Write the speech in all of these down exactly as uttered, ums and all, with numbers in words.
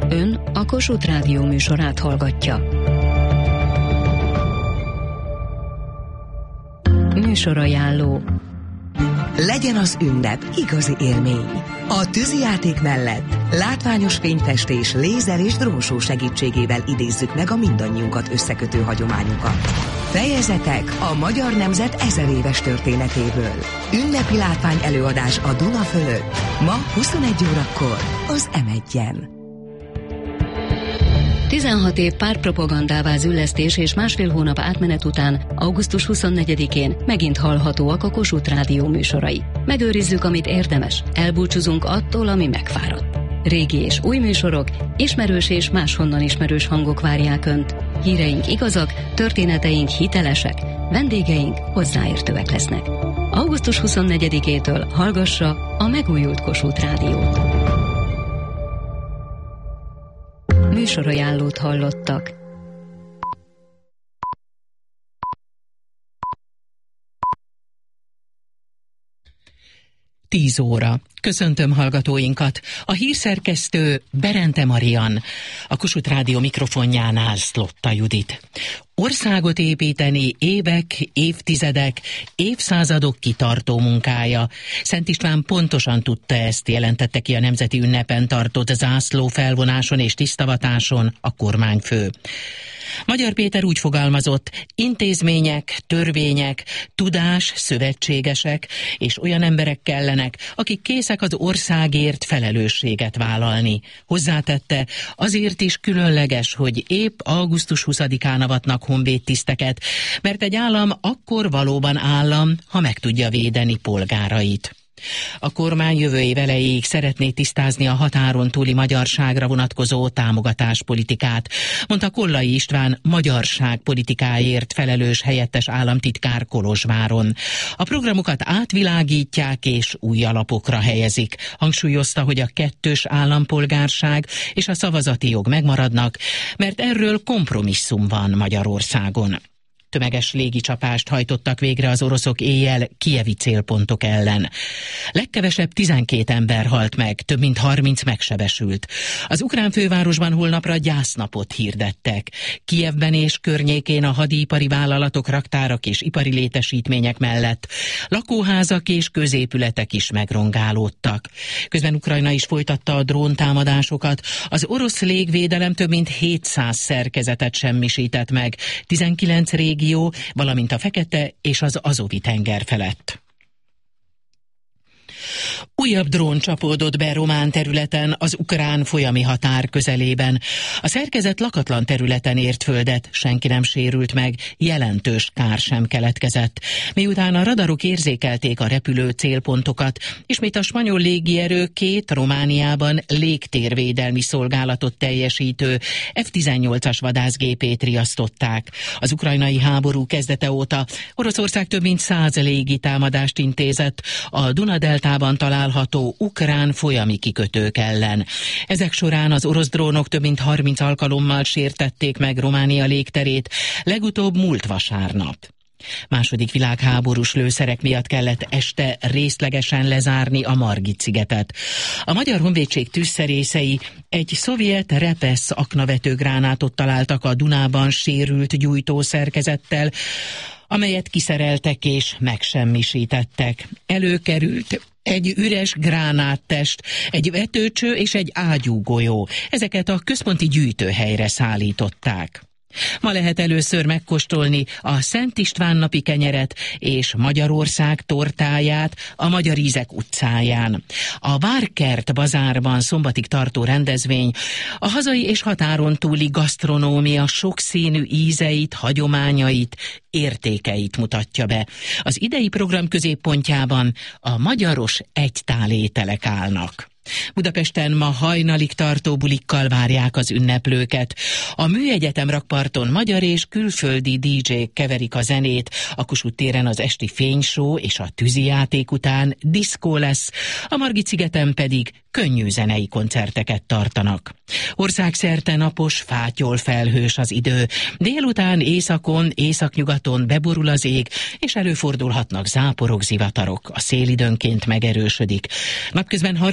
Ön a Kossuth Rádió műsorát hallgatja. Műsorajánló. Legyen az ünnep igazi élmény. A tűzijáték mellett látványos fényfestés, lézer és drónshow segítségével idézzük meg a mindannyiunkat összekötő hagyományokat. Fejezetek a magyar nemzet ezer éves történetéből. Ünnepi látvány előadás a Duna fölött. Ma huszonegy órakor az em egyen. tizenhat év pártpropagandává züllesztés és másfél hónap átmenet után augusztus huszonnegyedikén megint hallhatóak a Kossuth Rádió műsorai. Megőrizzük, amit érdemes, elbúcsúzunk attól, ami megfáradt. Régi és új műsorok, ismerős és máshonnan ismerős hangok várják Önt. Híreink igazak, történeteink hitelesek, vendégeink hozzáértőek lesznek. augusztus huszonnegyedikétől hallgassa a megújult Kossuth Rádiót. Műsorajánlót hallottak. Tíz óra. Köszöntöm hallgatóinkat. A hírszerkesztő Berente Marian, a Kossuth Rádió mikrofonjánál Szlotta Judit. Országot építeni évek, évtizedek, évszázadok kitartó munkája. Szent István pontosan tudta ezt, jelentette ki a nemzeti ünnepen tartott zászló felvonáson és tisztavatáson a kormányfő. Magyar Péter úgy fogalmazott: intézmények, törvények, tudás, szövetségesek és olyan emberek kellenek, akik készek az országért felelősséget vállalni. Hozzátette, azért is különleges, hogy épp augusztus huszadikán avatnak honvédtiszteket, mert egy állam akkor valóban állam, ha meg tudja védeni polgárait. A kormány jövő év elejéig szeretné tisztázni a határon túli magyarságra vonatkozó támogatáspolitikát, mondta Kollai István magyarságpolitikáért felelős helyettes államtitkár Kolozsváron. A programokat átvilágítják és új alapokra helyezik. Hangsúlyozta, hogy a kettős állampolgárság és a szavazati jog megmaradnak, mert erről kompromisszum van Magyarországon. Tömeges légicsapást hajtottak végre az oroszok éjjel kijevi célpontok ellen. Legkevesebb tizenkét ember halt meg, több mint harminc megsebesült. Az ukrán fővárosban holnapra gyásznapot hirdettek. Kijevben és környékén a hadipari vállalatok, raktárak és ipari létesítmények mellett lakóházak és középületek is megrongálódtak. Közben Ukrajna is folytatta a dróntámadásokat. Az orosz légvédelem több mint hétszáz szerkezetet semmisített meg, tizenkilenc régió, valamint a Fekete és az Azovi tenger felett. Újabb drón csapódott be román területen, az ukrán folyami határ közelében. A szerkezet lakatlan területen ért földet, senki nem sérült meg, jelentős kár sem keletkezett. Miután a radarok érzékelték a repülő célpontokat, ismét a spanyol légierő két Romániában légtérvédelmi szolgálatot teljesítő ef tizennyolcas vadászgépét riasztották. Az ukrajnai háború kezdete óta Oroszország több mint száz légitámadást intézett a Duna-deltában található ukrán folyami kikötők ellen. Ezek során az orosz drónok több mint harminc alkalommal sértették meg Románia légterét, legutóbb múlt vasárnap. Második világháborús lőszerek miatt kellett este részlegesen lezárni a Margit-szigetet. A Magyar Honvédség tűzszerészei egy szovjet Repesz aknavető gránátot találtak a Dunában sérült gyújtószerkezettel, amelyet kiszereltek és megsemmisítettek. Előkerült egy üres gránáttest, egy vetőcső és egy ágyúgolyó. Ezeket a központi gyűjtőhelyre szállították. Ma lehet először megkóstolni a Szent István napi kenyeret és Magyarország tortáját a Magyar Ízek utcáján. A Várkert bazárban szombatig tartó rendezvény a hazai és határon túli gasztronómia sokszínű ízeit, hagyományait, értékeit mutatja be. Az idei program középpontjában a magyaros egytál ételek állnak. Budapesten ma hajnalig tartó bulikkal várják az ünneplőket. A Műegyetem rakparton magyar és külföldi dé dzsék keverik a zenét, a Kossuth téren az esti fényshow és a tűzijáték után diszkó lesz, a Margit-szigeten pedig könnyű zenei koncerteket tartanak. Országszerte napos, fátyol felhős az idő. Délután északon, északnyugaton beborul az ég, és előfordulhatnak záporok, zivatarok. A szél időnként megerősödik. Napközben harminckettő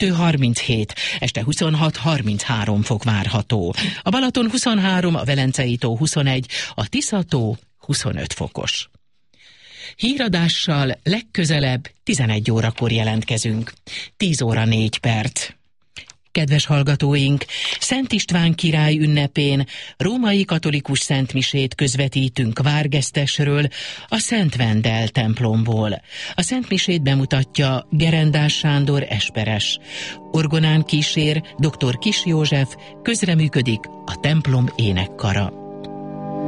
huszonkettő harminchét, este huszonhat harminchárom fok várható. A Balaton huszonhárom, a Velencei tó huszonegy, a Tisza-tó huszonöt fokos. Híradással legközelebb tizenegy órakor jelentkezünk. tíz óra négy perc. Kedves hallgatóink, Szent István király ünnepén római katolikus szentmisét közvetítünk Várgesztesről, a Szent Vendel templomból. A szentmisét bemutatja Gerendás Sándor esperes. Orgonán kísér dr. Kis József, közreműködik a templom énekkara.